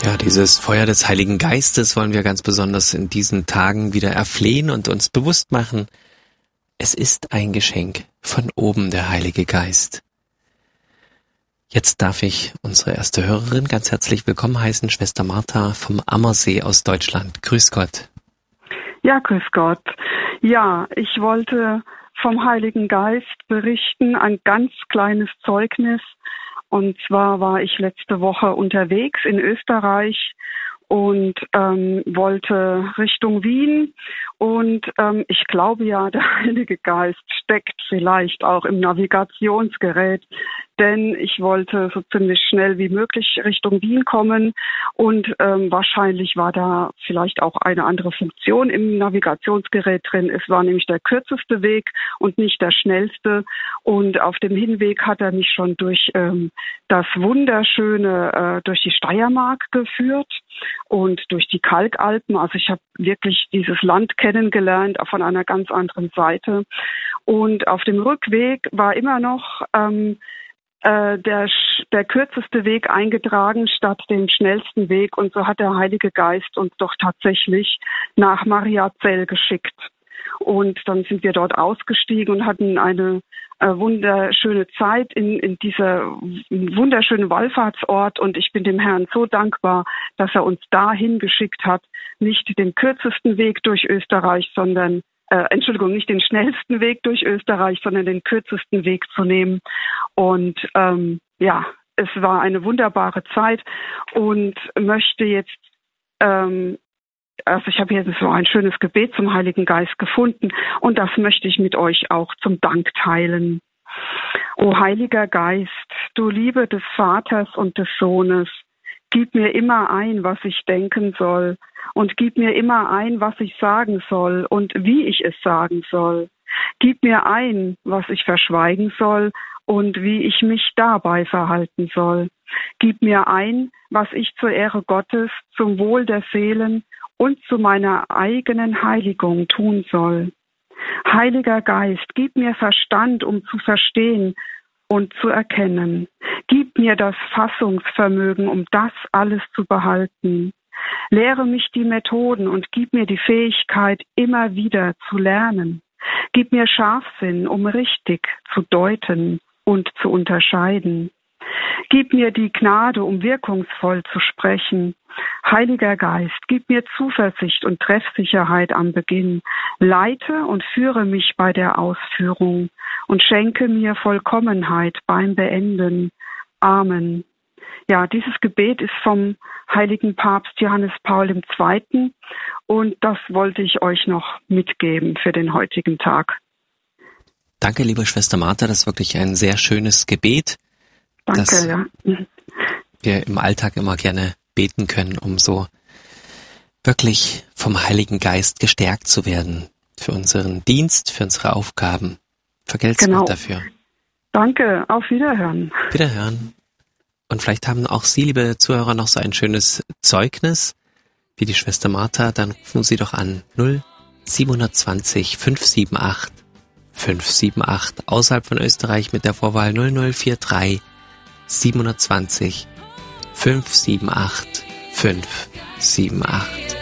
Ja, dieses Feuer des Heiligen Geistes wollen wir ganz besonders in diesen Tagen wieder erflehen und uns bewusst machen. Es ist ein Geschenk von oben, der Heilige Geist. Jetzt darf ich unsere erste Hörerin ganz herzlich willkommen heißen, Schwester Martha vom Ammersee aus Deutschland. Grüß Gott. Ja, grüß Gott. Ja, ich wollte vom Heiligen Geist berichten, ein ganz kleines Zeugnis. Und zwar war ich letzte Woche unterwegs in Österreich und wollte Richtung Wien. Und ich glaube ja, der Heilige Geist steckt vielleicht auch im Navigationsgerät, denn ich wollte so ziemlich schnell wie möglich Richtung Wien kommen und wahrscheinlich war da vielleicht auch eine andere Funktion im Navigationsgerät drin. Es war nämlich der kürzeste Weg und nicht der schnellste. Und auf dem Hinweg hat er mich schon durch das wunderschöne, durch die Steiermark geführt und durch die Kalkalpen. Also ich habe wirklich dieses Land kennengelernt, auch von einer ganz anderen Seite. Und auf dem Rückweg war immer noch der kürzeste Weg eingetragen statt dem schnellsten Weg. Und so hat der Heilige Geist uns doch tatsächlich nach Mariazell geschickt. Und dann sind wir dort ausgestiegen und hatten eine wunderschöne Zeit in dieser wunderschönen Wallfahrtsort. Und ich bin dem Herrn so dankbar, dass er uns dahin geschickt hat, nicht den kürzesten Weg durch Österreich, sondern nicht den schnellsten Weg durch Österreich, sondern den kürzesten Weg zu nehmen. Und es war eine wunderbare Zeit und möchte jetzt ich habe jetzt so ein schönes Gebet zum Heiligen Geist gefunden und das möchte ich mit euch auch zum Dank teilen. O Heiliger Geist, du Liebe des Vaters und des Sohnes, gib mir immer ein, was ich denken soll und gib mir immer ein, was ich sagen soll und wie ich es sagen soll. Gib mir ein, was ich verschweigen soll und wie ich mich dabei verhalten soll. Gib mir ein, was ich zur Ehre Gottes, zum Wohl der Seelen und zu meiner eigenen Heiligung tun soll. Heiliger Geist, gib mir Verstand, um zu verstehen und zu erkennen. Gib mir das Fassungsvermögen, um das alles zu behalten. Lehre mich die Methoden und gib mir die Fähigkeit, immer wieder zu lernen. Gib mir Scharfsinn, um richtig zu deuten und zu unterscheiden. Gib mir die Gnade, um wirkungsvoll zu sprechen. Heiliger Geist, gib mir Zuversicht und Treffsicherheit am Beginn. Leite und führe mich bei der Ausführung und schenke mir Vollkommenheit beim Beenden. Amen. Ja, dieses Gebet ist vom heiligen Papst Johannes Paul II. Und das wollte ich euch noch mitgeben für den heutigen Tag. Danke, liebe Schwester Martha, das ist wirklich ein sehr schönes Gebet. Danke, ja. Wir im Alltag immer gerne beten können, um so wirklich vom Heiligen Geist gestärkt zu werden für unseren Dienst, für unsere Aufgaben. Vergelt's Gott dafür. Danke, auf Wiederhören. Wiederhören. Und vielleicht haben auch Sie, liebe Zuhörer, noch so ein schönes Zeugnis wie die Schwester Martha, dann rufen Sie doch an 0720 578 578 außerhalb von Österreich mit der Vorwahl 0043 720 578 578.